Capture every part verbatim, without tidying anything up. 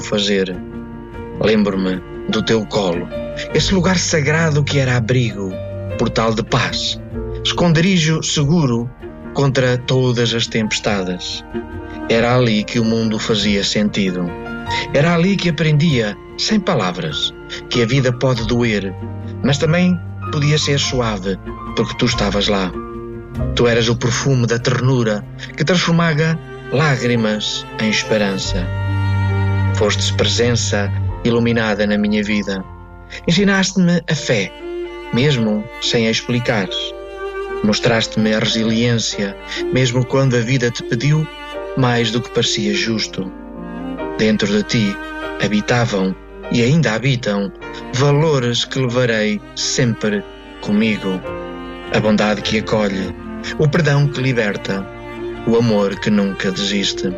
fazer. Lembro-me do teu colo, esse lugar sagrado que era abrigo, portal de paz, esconderijo seguro contra todas as tempestades. Era ali que o mundo fazia sentido. Era ali que aprendia, sem palavras, que a vida pode doer, mas também podia ser suave, porque tu estavas lá. Tu eras o perfume da ternura que transformava lágrimas em esperança. Fostes presença iluminada na minha vida. Ensinaste-me a fé, mesmo sem a explicares. Mostraste-me a resiliência, mesmo quando a vida te pediu mais do que parecia justo. Dentro de ti habitavam e ainda habitam valores que levarei sempre comigo. A bondade que acolhe, o perdão que liberta, o amor que nunca desiste.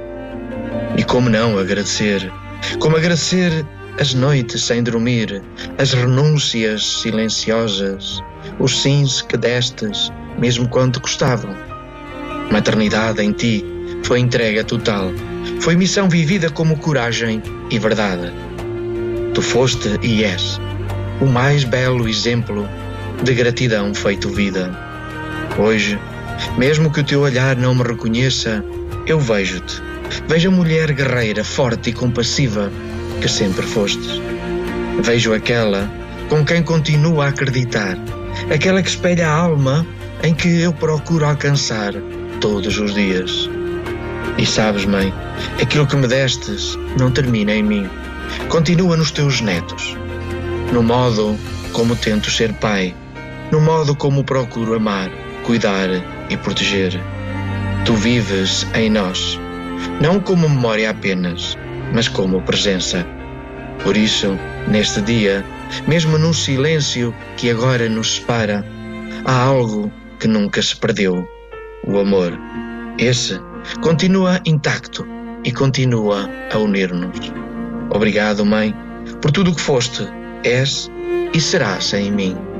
E como não agradecer? Como agradecer as noites sem dormir, as renúncias silenciosas, os sims que destes, mesmo quando custavam. Maternidade em ti foi entrega total, foi missão vivida como coragem e verdade. Tu foste e és o mais belo exemplo de gratidão feito vida. Hoje, mesmo que o teu olhar não me reconheça, eu vejo-te. Vejo a mulher guerreira, forte e compassiva que sempre fostes. Vejo aquela com quem continuo a acreditar, aquela que espelha a alma em que eu procuro alcançar todos os dias. E sabes, mãe, aquilo que me destes não termina em mim. Continua nos teus netos, no modo como tento ser pai, no modo como procuro amar, cuidar e proteger. Tu vives em nós, não como memória apenas, mas como presença. Por isso, neste dia, mesmo num silêncio que agora nos separa, há algo que nunca se perdeu: o amor. Esse continua intacto e continua a unir-nos. Obrigado, mãe, por tudo o que foste, és e serás em mim.